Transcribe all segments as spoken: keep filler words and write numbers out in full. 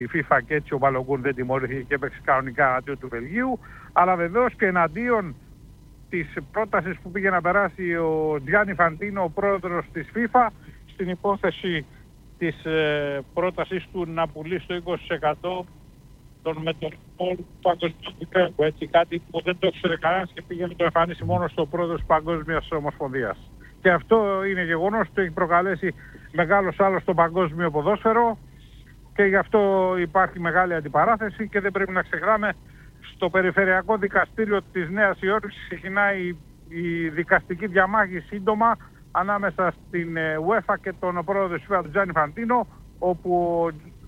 η FIFA και έτσι ο Μπαλογκούν δεν τιμωρήθηκε και έπαιξε κανονικά εναντίον του Βελγίου, αλλά βεβαίως και εναντίον της πρότασης που πήγε να περάσει ο Τζιάννι Φαντίνο, ο πρόεδρος της FIFA, στην υπόθεση της ε, πρότασης του να πουλήσει το είκοσι τοις εκατό των μετοχών του παγκοσμίου, έτσι, κάτι που δεν το ήξερε κανένας και πήγε να το εμφανίσει μόνο στο πρόεδρος της Παγκόσμιας Ομοσπονδίας. Και αυτό είναι γεγονός ότι έχει προκαλέσει μεγάλος άλλος στο παγκόσμιο ποδόσφαιρο και γι' αυτό υπάρχει μεγάλη αντιπαράθεση και δεν πρέπει να ξεχνάμε, στο Περιφερειακό Δικαστήριο της Νέας Υόρκης ξεκινάει η δικαστική διαμάχη σύντομα ανάμεσα στην UEFA και τον πρόεδρο της FIFA, τον Τζιάννι Φαντίνο, όπου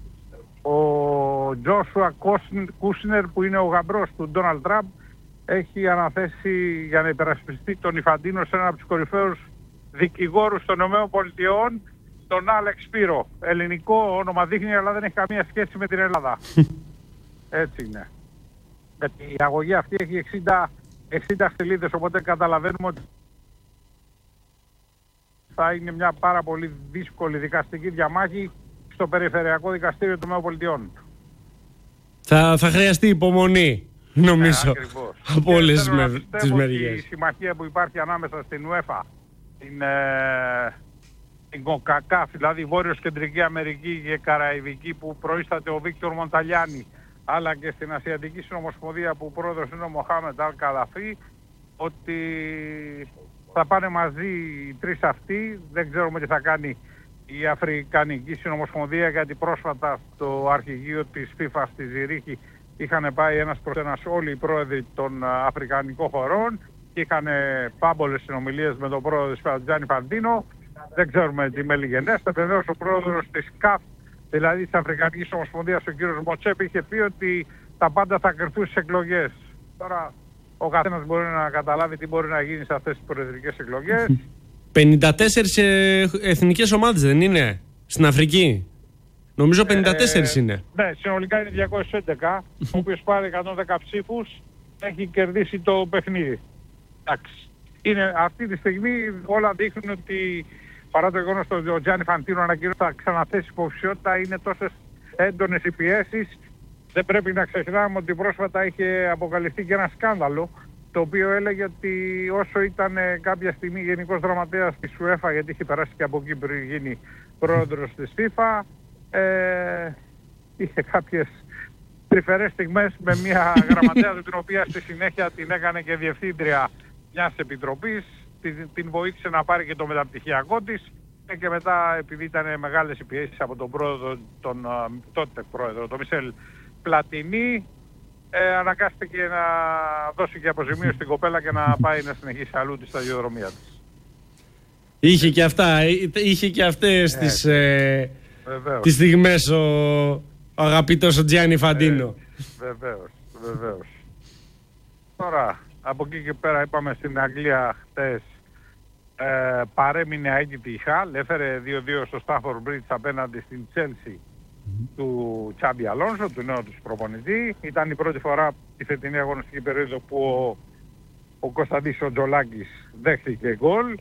ο Τζόσουα Κούσνερ, που είναι ο γαμπρός του Ντόναλντ Τραμπ, έχει αναθέσει για να υπερασπιστεί τον Ιφαντίνο σε έναν από τους κορυφαίους δικηγόρους των ΗΠΑ, τον Άλεξ Πύρο. Ελληνικό όνομα δείχνει, αλλά δεν έχει καμία σχέση με την Ελλάδα. Έτσι είναι. Γιατί η αγωγή αυτή έχει εξήντα, εξήντα σελίδες, οπότε καταλαβαίνουμε ότι θα είναι μια πάρα πολύ δύσκολη δικαστική διαμάχη στο Περιφερειακό Δικαστήριο των ΗΠΑ. Θα, θα χρειαστεί υπομονή, νομίζω, ναι, από όλες τις μεριές. Η συμμαχία που υπάρχει ανάμεσα στην UEFA, την, ε, την CONCACAF, δηλαδή Βόρειος Κεντρική Αμερική και Καραϊβική, που προείσταται ο Βίκτορ Μονταλιάνι, αλλά και στην Ασιατική Συνομοσπονδία που πρόεδρος είναι ο Μοχάμεντ Αλ Καλαφή, ότι θα πάνε μαζί οι τρεις αυτοί. Δεν ξέρουμε τι θα κάνει η Αφρικανική Συνομοσπονδία, γιατί πρόσφατα στο αρχηγείο της FIFA στη Ζηρίχη είχαν πάει ένας προς ένας όλοι οι πρόεδροι των Αφρικανικών χωρών και είχαν πάμπολες συνομιλίες με τον πρόεδρο της FIFA, Τζιάννι Φαντίνο. Δεν ξέρουμε τι μελιγενέστε. Βεβαίως ο πρόεδρος της ΚΑΦ, δηλαδή της Αφρικανικής Ομοσπονδίας, ο κύριος Μοτσέπ, είχε πει ότι τα πάντα θα κρυφθούν στις εκλογές. Τώρα ο καθένας μπορεί να καταλάβει τι μπορεί να γίνει σε αυτές τις προεδρικές εκλογές. πενήντα τέσσερις εθνικές ομάδες δεν είναι στην Αφρική? Νομίζω πενήντα τέσσερις ε, είναι. Ναι, συνολικά είναι διακόσιες έντεκα. Ο οποίος πάρει εκατόν δέκα ψήφους έχει κερδίσει το παιχνίδι. Εντάξει. Είναι, αυτή τη στιγμή όλα δείχνουν ότι, παρά το γεγονός ότι ο Τζιάννι Φαντίνο ανακοίνωσε θα ξαναθέσει υποψηφιότητα, είναι τόσες έντονες οι πιέσεις. Δεν πρέπει να ξεχνάμε ότι πρόσφατα είχε αποκαλυφθεί και ένα σκάνδαλο, το οποίο έλεγε ότι όσο ήταν κάποια στιγμή γενικός γραμματέας της UEFA, γιατί είχε περάσει και από εκεί πριν γίνει πρόεδρος της FIFA, ε, είχε κάποιες τρυφερές στιγμές με μια γραμματέα του, την οποία στη συνέχεια την έκανε και διευθύντρια μιας επιτροπής, την, την βοήθησε να πάρει και το μεταπτυχιακό της και μετά, επειδή ήταν μεγάλες οι πιέσεις από τον πρόεδρο, τον τότε πρόεδρο, τον Μισελ Πλατινί, ε, αναγκάστηκε να δώσει και αποζημίωση στην κοπέλα και να πάει να συνεχίσει αλλού τη σταδιοδρομία της. Είχε και αυτά, είχε και αυτές ε, τις, ε, τις στιγμές ο, ο αγαπητός ο Τζιάννι Φαντίνο. Ε, βεβαίως, βεβαίως. Τώρα, από εκεί και πέρα είπαμε στην Αγγλία χτες, ε, παρέμεινε αίτητη η Χαλ, έφερε δύο δύο στο Stafford Bridge απέναντι στην Chelsea του Τσάμπι Αλόνσο, του νέου του προπονητή. Ήταν η πρώτη φορά τη φετινή αγωνιστική περίοδο που ο, ο Κωνσταντής ο Τζολάκης δέχθηκε γκολ.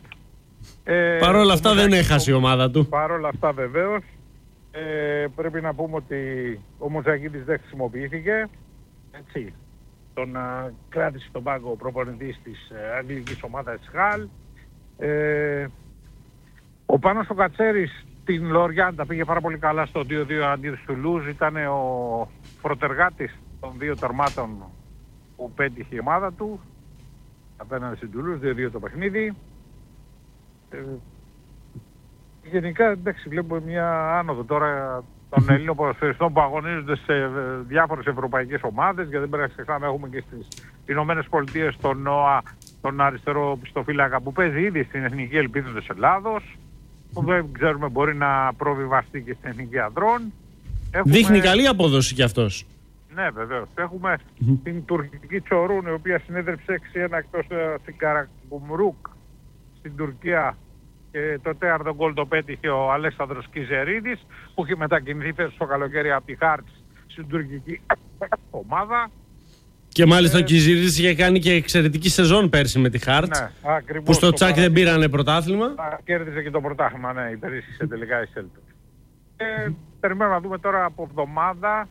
Ε, Παρ' όλα αυτά δεν έχασε η ομάδα του. Παρ' όλα αυτά βεβαίως. Ε, πρέπει να πούμε ότι ο Μουτζακίδης δεν χρησιμοποιήθηκε. Έτσι. Τον α, κράτησε τον πάγκο ο προπονητής της ε, αγγλικής ομάδας της Χαλ. Ε, ο Πάνος ο Κατσέρης την Λοριάν τα πήγε πάρα πολύ καλά στο δύο δύο αντί του Τουλούζ. Ήταν ο πρωτεργάτης των δύο τερμάτων που πέτυχε η ομάδα του απέναντι στην Τουλούζ, δύο δύο το παιχνίδι. Ε, γενικά, εντάξει, βλέπουμε μια άνοδο τώρα των Ελλήνων ποδοσφαιριστών που αγωνίζονται σε διάφορες ευρωπαϊκές ομάδες, γιατί δεν πρέπει να ξεχνάμε, έχουμε και στις Ηνωμένες Πολιτείες τον ΝΟΑ, τον αριστερό πιστοφύλακα που παίζει ήδη στην Εθνική Ελπίδα της Ελλάδος, που δεν ξέρουμε, μπορεί να προβιβαστεί και στην Εθνική Ανδρών. Έχουμε... Δείχνει καλή απόδοση κι αυτός. Ναι, βεβαίως. Έχουμε mm-hmm. την τουρκική Τσορούν, η οποία συνέδρεψε έξι ένα εκτός στην Καρακουμρούκ στην Τουρκία, και το τέταρτο γκολ το πέτυχε ο Αλέξανδρος Κιζερίδης, που είχε μετακινηθεί φέτος το καλοκαίρι από τη Χάρτς στην τουρκική ομάδα. Και μάλιστα ε, ο Κιζερίδης είχε κάνει και εξαιρετική σεζόν πέρσι με τη Χάρτς, ναι, που στο Τσάκ δεν πήρανε πρωτάθλημα. Κέρδισε και το πρωτάθλημα, ναι, υπερίσχυσε τελικά η Σέλτα. περιμένουμε να δούμε τώρα από εβδομάδα